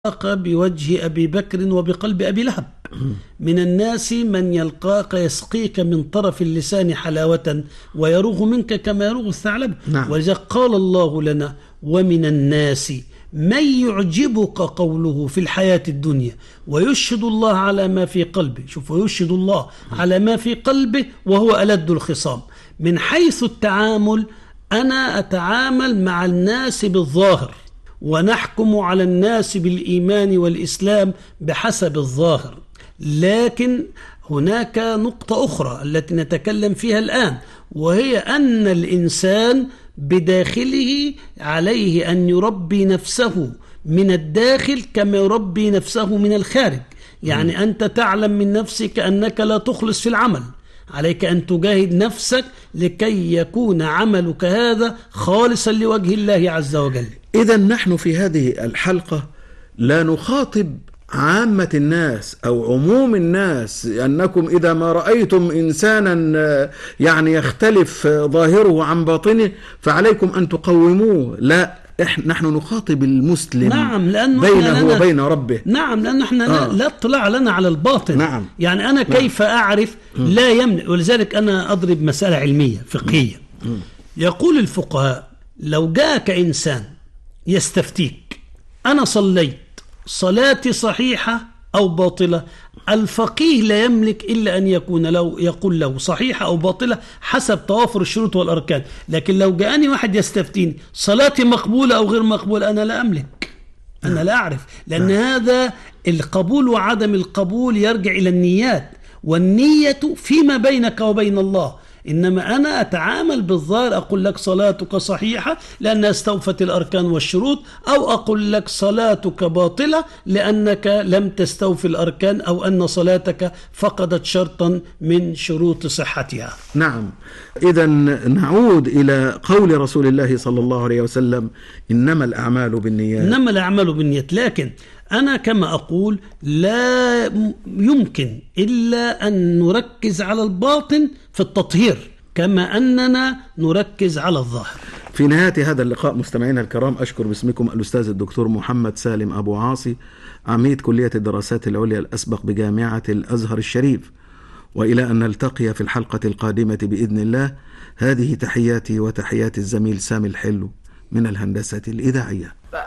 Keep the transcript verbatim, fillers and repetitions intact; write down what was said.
بوجه أبي بكر وبقلب أبي لهب. من الناس من يلقاك يسقيك من طرف اللسان حلاوة ويروغ منك كما يروغ الثعلب. نعم. ولذلك قال الله لنا: ومن الناس من يعجبك قوله في الحياة الدنيا ويشهد الله على ما في قلبه. شوف، ويشهد الله على ما في قلبه وهو ألد الخصام. من حيث التعامل أنا أتعامل مع الناس بالظاهر، ونحكم على الناس بالإيمان والإسلام بحسب الظاهر. لكن هناك نقطة أخرى التي نتكلم فيها الآن، وهي أن الإنسان بداخله عليه أن يربي نفسه من الداخل كما يربي نفسه من الخارج. يعني أنت تعلم من نفسك أنك لا تخلص في العمل، عليك أن تجاهد نفسك لكي يكون عملك هذا خالصا لوجه الله عز وجل. إذا نحن في هذه الحلقة لا نخاطب عامة الناس أو عموم الناس أنكم إذا ما رأيتم إنسانا يعني يختلف ظاهره عن باطنه فعليكم أن تقوموه. لا، إحنا نحن نخاطب المسلم. نعم، لأنه بينه وبين ربه. نعم، لأن احنا آه. لا اطلاع لنا على الباطن. نعم. يعني أنا كيف نعم. أعرف؟ لا يمنع. ولذلك أنا أضرب مسألة علمية فقهية. يقول الفقهاء: لو جاءك إنسان يستفتيك: أنا صليت، صلاتي صحيحة أو باطلة؟ الفقيه لا يملك إلا أن يكون لو يقول له صحيحة أو باطلة حسب توافر الشروط والأركان. لكن لو جاءني واحد يستفتيني صلاتي مقبولة أو غير مقبولة، أنا لا أملك، أنا لا أعرف، لأن لا. هذا القبول وعدم القبول يرجع إلى النيات، والنية فيما بينك وبين الله. إنما أنا أتعامل بالظاهر، أقول لك صلاتك صحيحة لأنها استوفت الأركان والشروط، أو أقول لك صلاتك باطلة لأنك لم تستوفي الأركان، أو أن صلاتك فقدت شرطا من شروط صحتها. نعم. إذا نعود إلى قول رسول الله صلى الله عليه وسلم: إنما الأعمال بالنيات. إنما الأعمال بالنيات. لكن أنا كما أقول لا يمكن إلا أن نركز على الباطن في التطهير كما أننا نركز على الظاهر. في نهاية هذا اللقاء مستمعينا الكرام، أشكر باسمكم الأستاذ الدكتور محمد سالم أبو عاصي، عميد كلية الدراسات العليا الأسبق بجامعة الأزهر الشريف. وإلى أن نلتقي في الحلقة القادمة بإذن الله، هذه تحياتي وتحيات الزميل سامي الحلو من الهندسة الإذاعية.